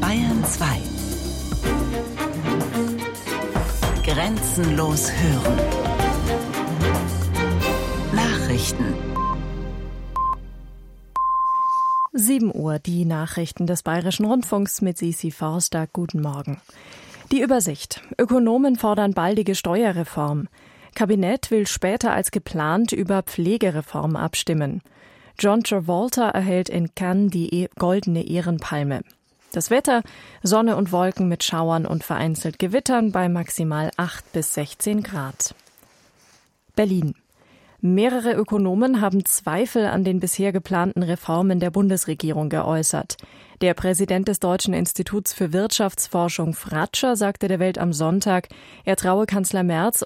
Bayern 2. Grenzenlos hören. Nachrichten. 7 Uhr, die Nachrichten des Bayerischen Rundfunks mit Sisi Forster. Guten Morgen. Die Übersicht. Ökonomen fordern baldige Steuerreform. Kabinett will später als geplant über Pflegereform abstimmen. John Travolta erhält in Cannes die Goldene Ehrenpalme. Das Wetter: Sonne und Wolken mit Schauern und vereinzelt Gewittern bei maximal 8 bis 16 Grad. Berlin. Mehrere Ökonomen haben Zweifel an den bisher geplanten Reformen der Bundesregierung geäußert. Der Präsident des Deutschen Instituts für Wirtschaftsforschung Fratscher sagte der Welt am Sonntag, er traue Kanzler Merz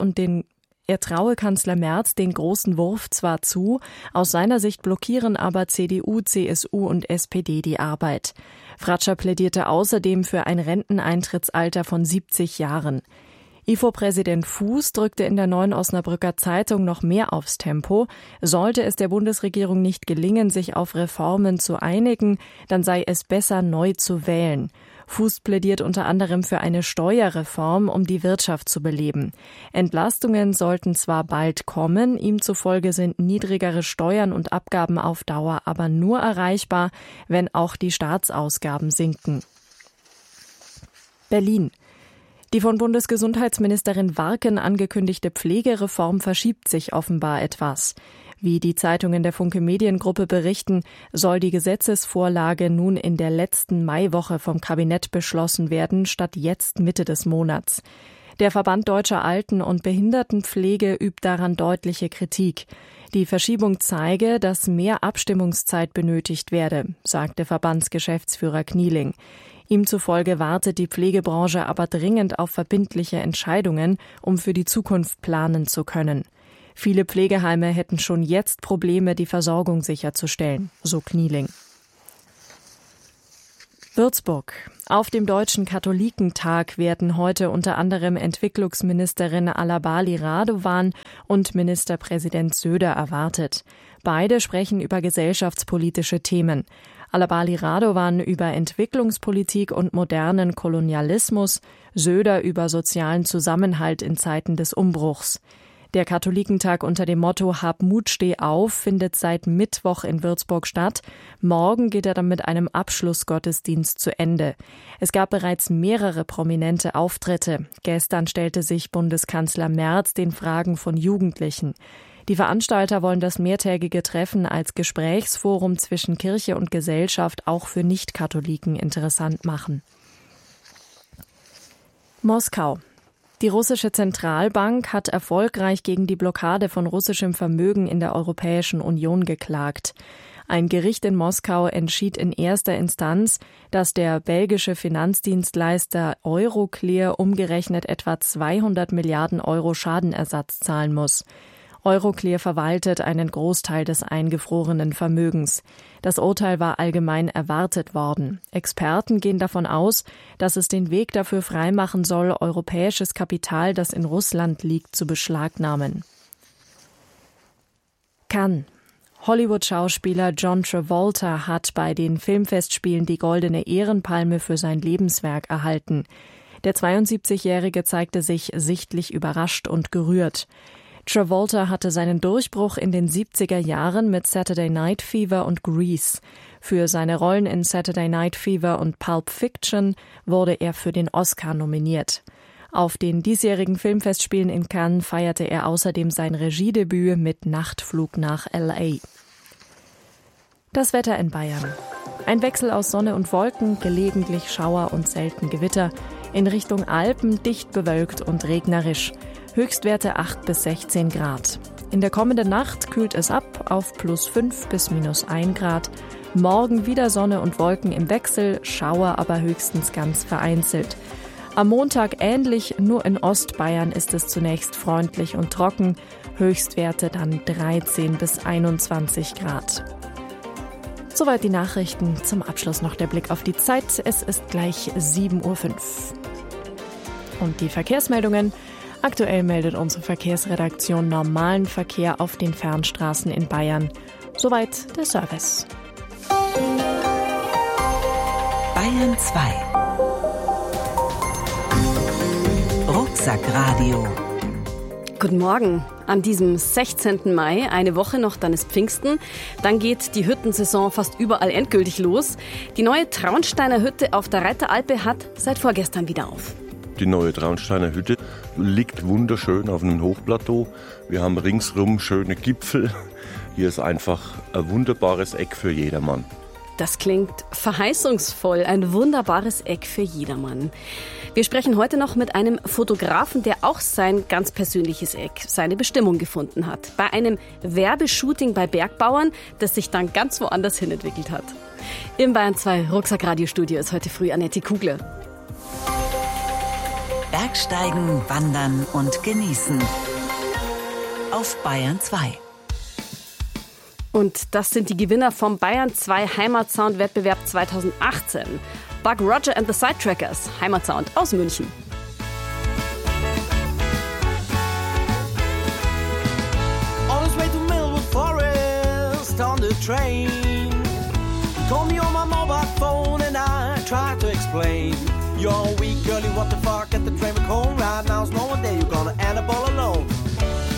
den großen Wurf zwar zu, aus seiner Sicht blockieren aber CDU, CSU und SPD die Arbeit. Fratscher plädierte außerdem für ein Renteneintrittsalter von 70 Jahren. IFO-Präsident Fuß drückte in der Neuen Osnabrücker Zeitung noch mehr aufs Tempo. Sollte es der Bundesregierung nicht gelingen, sich auf Reformen zu einigen, dann sei es besser, neu zu wählen. Fuß plädiert unter anderem für eine Steuerreform, um die Wirtschaft zu beleben. Entlastungen sollten zwar bald kommen, ihm zufolge sind niedrigere Steuern und Abgaben auf Dauer aber nur erreichbar, wenn auch die Staatsausgaben sinken. Berlin. Die von Bundesgesundheitsministerin Warken angekündigte Pflegereform verschiebt sich offenbar etwas. Wie die Zeitungen der Funke Mediengruppe berichten, soll die Gesetzesvorlage nun in der letzten Maiwoche vom Kabinett beschlossen werden, statt jetzt Mitte des Monats. Der Verband Deutscher Alten- und Behindertenpflege übt daran deutliche Kritik. Die Verschiebung zeige, dass mehr Abstimmungszeit benötigt werde, sagte Verbandsgeschäftsführer Knieling. Ihm zufolge wartet die Pflegebranche aber dringend auf verbindliche Entscheidungen, um für die Zukunft planen zu können. Viele Pflegeheime hätten schon jetzt Probleme, die Versorgung sicherzustellen, so Knieling. Würzburg. Auf dem Deutschen Katholikentag werden heute unter anderem Entwicklungsministerin Alabali Radovan und Ministerpräsident Söder erwartet. Beide sprechen über gesellschaftspolitische Themen. Alabali Radovan über Entwicklungspolitik und modernen Kolonialismus, Söder über sozialen Zusammenhalt in Zeiten des Umbruchs. Der Katholikentag unter dem Motto Hab Mut, steh auf findet seit Mittwoch in Würzburg statt. Morgen geht er dann mit einem Abschlussgottesdienst zu Ende. Es gab bereits mehrere prominente Auftritte. Gestern stellte sich Bundeskanzler Merz den Fragen von Jugendlichen. Die Veranstalter wollen das mehrtägige Treffen als Gesprächsforum zwischen Kirche und Gesellschaft auch für Nicht-Katholiken interessant machen. Moskau. Die russische Zentralbank hat erfolgreich gegen die Blockade von russischem Vermögen in der Europäischen Union geklagt. Ein Gericht in Moskau entschied in erster Instanz, dass der belgische Finanzdienstleister Euroclear umgerechnet etwa 200 Milliarden Euro Schadenersatz zahlen muss. Euroclear verwaltet einen Großteil des eingefrorenen Vermögens. Das Urteil war allgemein erwartet worden. Experten gehen davon aus, dass es den Weg dafür freimachen soll, europäisches Kapital, das in Russland liegt, zu beschlagnahmen. Cannes. Hollywood-Schauspieler John Travolta hat bei den Filmfestspielen die Goldene Ehrenpalme für sein Lebenswerk erhalten. Der 72-Jährige zeigte sich sichtlich überrascht und gerührt. Travolta hatte seinen Durchbruch in den 70er Jahren mit Saturday Night Fever und Grease. Für seine Rollen in Saturday Night Fever und Pulp Fiction wurde er für den Oscar nominiert. Auf den diesjährigen Filmfestspielen in Cannes feierte er außerdem sein Regiedebüt mit Nachtflug nach L.A. Das Wetter in Bayern. Ein Wechsel aus Sonne und Wolken, gelegentlich Schauer und selten Gewitter. In Richtung Alpen dicht bewölkt und regnerisch. Höchstwerte 8 bis 16 Grad. In der kommenden Nacht kühlt es ab auf +5 bis -1 Grad. Morgen wieder Sonne und Wolken im Wechsel, Schauer aber höchstens ganz vereinzelt. Am Montag ähnlich, nur in Ostbayern ist es zunächst freundlich und trocken. Höchstwerte dann 13 bis 21 Grad. Soweit die Nachrichten. Zum Abschluss noch der Blick auf die Zeit. Es ist gleich 7:05 Uhr. Und die Verkehrsmeldungen. Aktuell meldet unsere Verkehrsredaktion normalen Verkehr auf den Fernstraßen in Bayern. Soweit der Service. Bayern 2. Rucksack-Radio. Guten Morgen. An diesem 16. Mai, eine Woche noch, dann ist Pfingsten. Dann geht die Hüttensaison fast überall endgültig los. Die neue Traunsteiner Hütte auf der Reiteralpe hat seit vorgestern wieder auf. Die neue Traunsteiner Hütte liegt wunderschön auf einem Hochplateau. Wir haben ringsrum schöne Gipfel. Hier ist einfach ein wunderbares Eck für jedermann. Das klingt verheißungsvoll, ein wunderbares Eck für jedermann. Wir sprechen heute noch mit einem Fotografen, der auch sein ganz persönliches Eck, seine Bestimmung gefunden hat. Bei einem Werbeshooting bei Bergbauern, das sich dann ganz woanders hin entwickelt hat. Im Bayern 2 Rucksack-Radio-Studio ist heute früh Annette Kugler. Bergsteigen, wandern und genießen. Auf Bayern 2. Und das sind die Gewinner vom Bayern 2 Heimatsound-Wettbewerb 2018. Buck Roger and the Sidetrackers, Heimatsound aus München. On his way to Millwood Forest on the train. He called me on my mobile phone and I tried to explain. You're weak, girlie, what the fuck, at the train we're home right now, it's no